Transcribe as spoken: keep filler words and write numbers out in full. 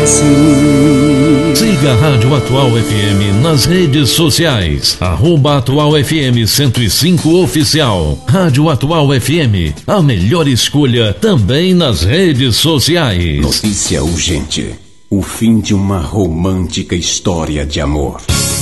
Siga a Rádio Atual F M nas redes sociais. Arroba Atual F M cento e cinco Oficial. Rádio Atual F M, a melhor escolha também nas redes sociais. Notícia urgente. O fim de uma romântica história de amor.